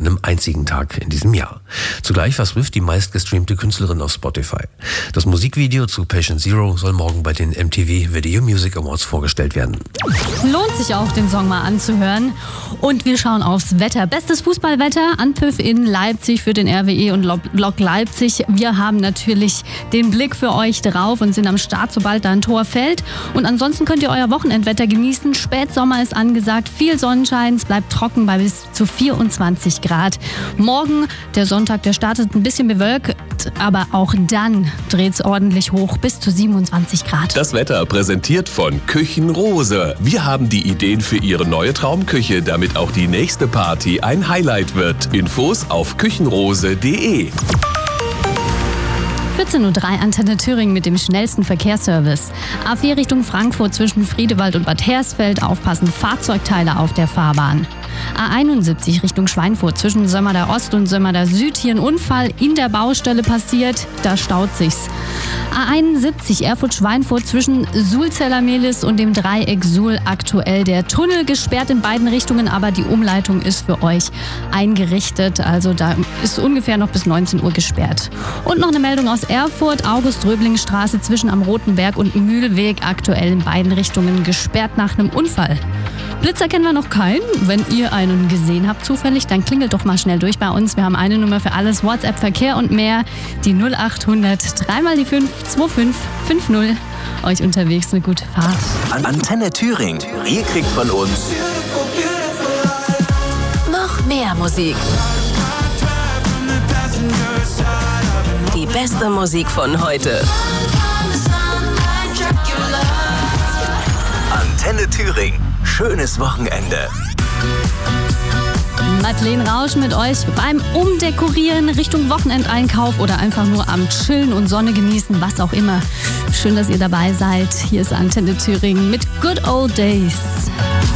einem einzigen Tag in diesem Jahr. Zugleich war Swift die meistgestreamte Künstlerin auf Spotify. Das Musikvideo zu Patient Zero soll morgen bei den MTV Video Music Awards vorgestellt werden. Lohnt sich auch, den Song mal anzuhören. Und wir schauen aufs Wetter. Bestes Fußballwetter, Anpfiff in Leipzig für den RWE und Lok Leipzig. Wir haben natürlich den Blick für euch drauf und sind am Start, sobald da ein Tor fällt. Und ansonsten könnt ihr euer Wochenendwetter genießen. Spätsommer ist angesagt, viel Sonnenschein, es bleibt trocken bei bis zu 24 Grad. Morgen, der Sonntag, der startet ein bisschen bewölkt, aber auch dann dreht es ordentlich hoch, bis zu 27 Grad. Das Wetter präsentiert von Küchenrose. Wir haben die Ideen für Ihre neue Traumküche, damit auch die nächste Party ein Highlight wird. Infos auf küchenrose.de. 14.03 Uhr Antenne Thüringen mit dem schnellsten Verkehrsservice. A4 Richtung Frankfurt zwischen Friedewald und Bad Hersfeld. Aufpassen, Fahrzeugteile auf der Fahrbahn. A71 Richtung Schweinfurt zwischen Sömmerda Ost und Sömmerda Süd. Hier ein Unfall in der Baustelle passiert. Da staut sich's. A71 Erfurt-Schweinfurt zwischen Sulzeller-Mehlis und dem Dreieck Suhl aktuell der Tunnel gesperrt in beiden Richtungen, aber die Umleitung ist für euch eingerichtet. Also da ist ungefähr noch bis 19 Uhr gesperrt. Und noch eine Meldung aus Erfurt. August-Röbling-Straße zwischen am Rotenberg und Mühlweg aktuell in beiden Richtungen gesperrt nach einem Unfall. Blitzer kennen wir noch keinen. Wenn ihr einen gesehen habt zufällig, dann klingelt doch mal schnell durch bei uns. Wir haben eine Nummer für alles, WhatsApp, Verkehr und mehr. Die 0800 3 mal die 5 2550. Euch unterwegs eine gute Fahrt. Antenne Thüringen. Ihr kriegt von uns noch mehr Musik. Die beste Musik von heute. Antenne Thüringen. Schönes Wochenende. Madeleine Rausch mit euch beim Umdekorieren Richtung Wochenendeinkauf oder einfach nur am Chillen und Sonne genießen, was auch immer. Schön, dass ihr dabei seid. Hier ist Antenne Thüringen mit Good Old Days.